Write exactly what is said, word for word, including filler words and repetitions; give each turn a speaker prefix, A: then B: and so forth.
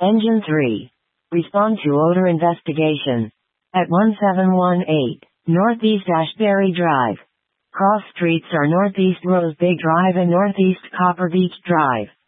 A: Engine three. Respond to odor investigation. At one seven one eight, Northeast Ashbury Drive. Cross streets are Northeast Rose Bay Drive and Northeast Copper Beach Drive.